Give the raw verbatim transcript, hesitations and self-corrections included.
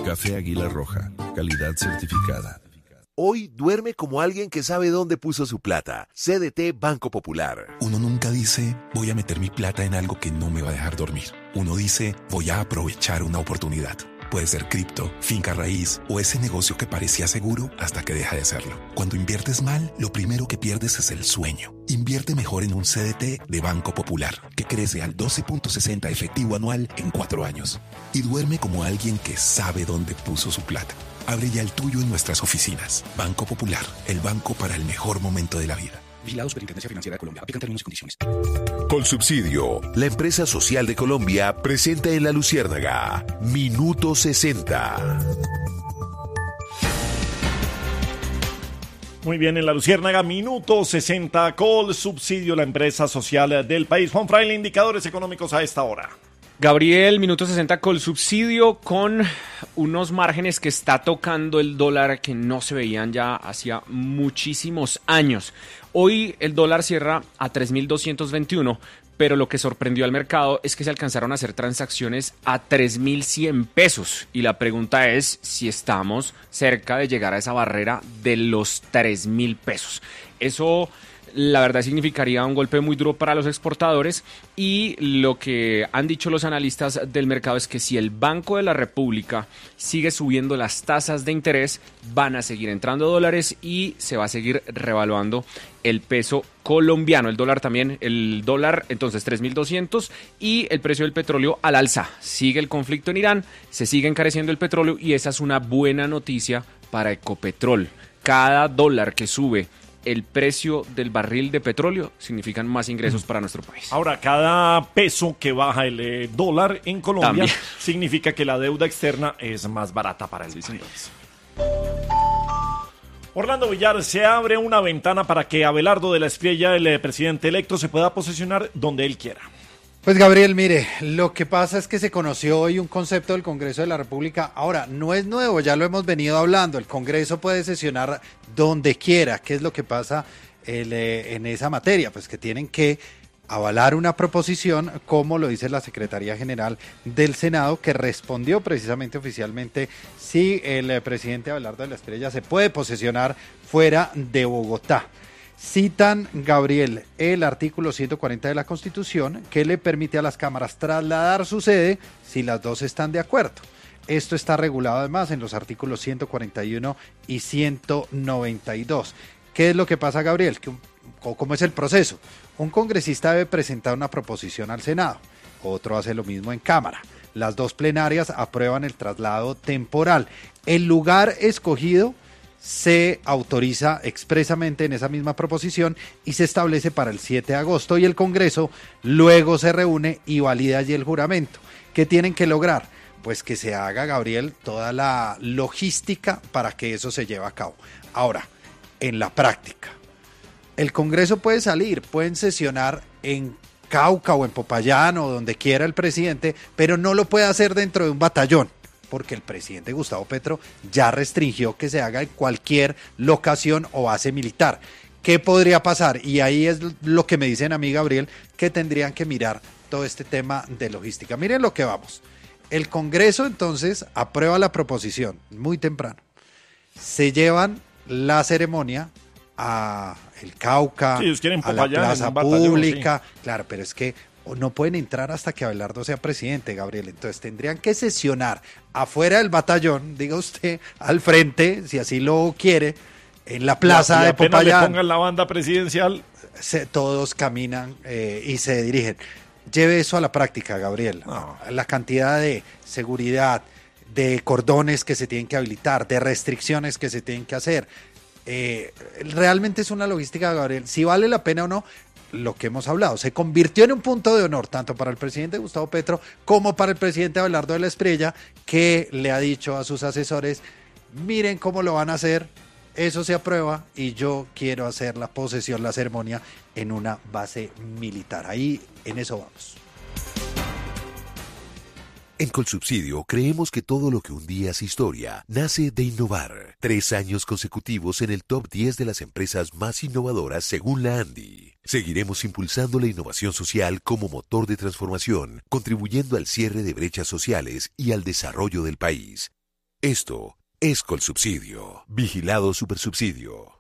Café Águila Roja, calidad certificada. Hoy duerme como alguien que sabe dónde puso su plata. C D T Banco Popular. Uno nunca dice, voy a meter mi plata en algo que no me va a dejar dormir. Uno dice, voy a aprovechar una oportunidad. Puede ser cripto, finca raíz o ese negocio que parecía seguro hasta que deja de serlo. Cuando inviertes mal, lo primero que pierdes es el sueño. Invierte mejor en un C D T de Banco Popular, que crece al doce punto sesenta efectivo anual en cuatro años. Y duerme como alguien que sabe dónde puso su plata. Abre ya el tuyo en nuestras oficinas. Banco Popular, el banco para el mejor momento de la vida. Vigilado Superintendencia Financiera de Colombia. Aplican términos y condiciones. Colsubsidio, la empresa social de Colombia, presenta en La Luciérnaga Minuto sesenta. Muy bien, en La Luciérnaga, Minuto sesenta, Colsubsidio, la empresa social del país. Juan Fraile, indicadores económicos a esta hora. Gabriel, minuto sesenta Colsubsidio, con unos márgenes que está tocando el dólar que no se veían ya hacía muchísimos años. Hoy el dólar cierra a tres mil doscientos veintiuno, pero lo que sorprendió al mercado es que se alcanzaron a hacer transacciones a tres mil cien pesos. Y la pregunta es si estamos cerca de llegar a esa barrera de los tres mil pesos. Eso, la verdad, significaría un golpe muy duro para los exportadores, y lo que han dicho los analistas del mercado es que si el Banco de la República sigue subiendo las tasas de interés, van a seguir entrando dólares y se va a seguir revaluando el peso colombiano. El dólar también, el dólar entonces tres mil doscientos, y el precio del petróleo al alza. Sigue el conflicto en Irán, se sigue encareciendo el petróleo y esa es una buena noticia para Ecopetrol. Cada dólar que sube el precio del barril de petróleo significan más ingresos para nuestro país. Ahora, cada peso que baja el eh, dólar en Colombia También significa que la deuda externa es más barata para el sí, país. Orlando Villar, se abre una ventana para que Abelardo de la Espriella, el eh, presidente electo, se pueda posesionar donde él quiera. Pues Gabriel, mire, lo que pasa es que se conoció hoy un concepto del Congreso de la República. Ahora, no es nuevo, ya lo hemos venido hablando. El Congreso puede sesionar donde quiera. ¿Qué es lo que pasa el, eh, en esa materia? Pues que tienen que avalar una proposición, como lo dice la Secretaría General del Senado, que respondió precisamente oficialmente si el eh, presidente Abelardo de la Espriella se puede posesionar fuera de Bogotá. Citan, Gabriel, el artículo ciento cuarenta de la Constitución, que le permite a las cámaras trasladar su sede si las dos están de acuerdo. Esto está regulado además en los artículos ciento cuarenta y uno y ciento noventa y dos. ¿Qué es lo que pasa, Gabriel? ¿Cómo es el proceso? Un congresista debe presentar una proposición al Senado, otro hace lo mismo en Cámara. Las dos plenarias aprueban el traslado temporal. El lugar escogido se autoriza expresamente en esa misma proposición y se establece para el siete de agosto, y el Congreso luego se reúne y valida allí el juramento. ¿Qué tienen que lograr? Pues que se haga, Gabriel, toda la logística para que eso se lleve a cabo. Ahora, en la práctica, el Congreso puede salir, pueden sesionar en Cauca o en Popayán o donde quiera el presidente, pero no lo puede hacer dentro de un batallón, porque el presidente Gustavo Petro ya restringió que se haga en cualquier locación o base militar. ¿Qué podría pasar? Y ahí es lo que me dicen a mí, Gabriel, que tendrían que mirar todo este tema de logística. Miren lo que vamos. El Congreso entonces aprueba la proposición muy temprano. Se llevan la ceremonia a el Cauca, sí, a la plaza pública. Sí. Claro, pero es que no pueden entrar hasta que Abelardo sea presidente, Gabriel. Entonces tendrían que sesionar afuera del batallón, diga usted, al frente, si así lo quiere, en la plaza de Popayán. Apenas le pongan la banda presidencial, se, todos caminan eh, y se dirigen. Lleve eso a la práctica, Gabriel. No. La cantidad de seguridad, de cordones que se tienen que habilitar, de restricciones que se tienen que hacer. Eh, realmente es una logística, Gabriel. Si vale la pena o no, lo que hemos hablado, se convirtió en un punto de honor tanto para el presidente Gustavo Petro como para el presidente Abelardo de la Espriella, que le ha dicho a sus asesores, miren cómo lo van a hacer, eso se aprueba y yo quiero hacer la posesión, la ceremonia en una base militar. Ahí en eso vamos. En Colsubsidio creemos que todo lo que un día es historia nace de innovar. Tres años consecutivos en el top diez de las empresas más innovadoras según la ANDI. Seguiremos impulsando la innovación social como motor de transformación, contribuyendo al cierre de brechas sociales y al desarrollo del país. Esto es Colsubsidio. Vigilado Supersubsidio.